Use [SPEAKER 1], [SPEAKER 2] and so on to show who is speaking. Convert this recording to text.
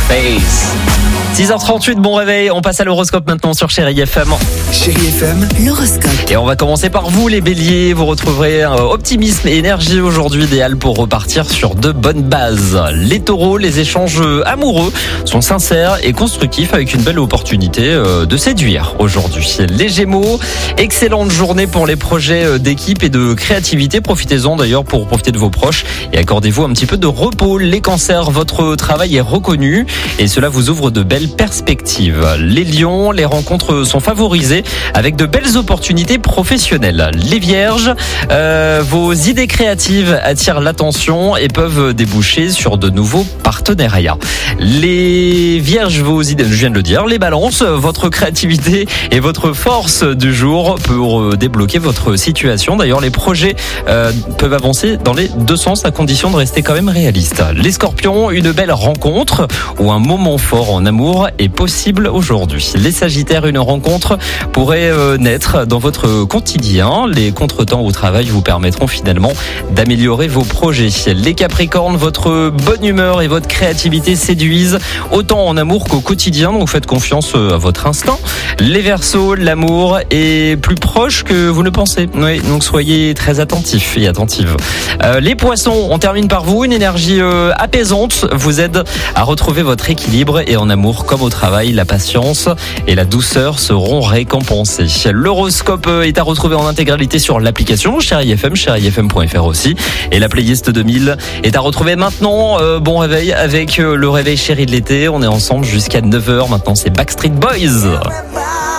[SPEAKER 1] Space. 6h38, bon réveil, on passe à l'horoscope maintenant sur Chérie FM.
[SPEAKER 2] Chérie FM,
[SPEAKER 3] L'horoscope.
[SPEAKER 1] Et on va commencer par vous les béliers, vous retrouverez optimisme et énergie aujourd'hui idéal pour repartir sur de bonnes bases. Les taureaux, les échanges amoureux sont sincères et constructifs avec une belle opportunité de séduire aujourd'hui. Les gémeaux, excellente journée pour les projets d'équipe et de créativité, profitez-en d'ailleurs pour profiter de vos proches et accordez-vous un petit peu de repos. Les cancers, votre travail est reconnu et cela vous ouvre de belles perspectives. Les lions, les rencontres sont favorisées avec de belles opportunités professionnelles. Les vierges, vos idées créatives attirent l'attention et peuvent déboucher sur de nouveaux partenariats. Les vierges, vos idées, je viens de le dire, les balances, votre créativité et votre force du jour pour débloquer votre situation. D'ailleurs, les projets peuvent avancer dans les deux sens à condition de rester quand même réaliste. Les scorpions, une belle rencontre ou un moment fort en amour est possible aujourd'hui. Les sagittaires, une rencontre pourrait naître dans votre quotidien. Les contretemps au travail vous permettront finalement d'améliorer vos projets. Les capricornes, votre bonne humeur et votre créativité séduisent autant en amour qu'au quotidien, donc faites confiance à votre instinct. Les verseaux, l'amour est plus proche que vous ne pensez. Oui, donc soyez très attentifs et attentives. Les poissons, on termine par vous. Une énergie apaisante vous aide à retrouver votre équilibre et en amour comme au travail, la patience et la douceur seront récompensées. L'horoscope est à retrouver en intégralité sur l'application Chérie FM, chérifm.fr aussi. Et la playlist 2000 est à retrouver maintenant. Bon réveil avec le réveil chéri de l'été. On est ensemble jusqu'à 9h. Maintenant, c'est Backstreet Boys.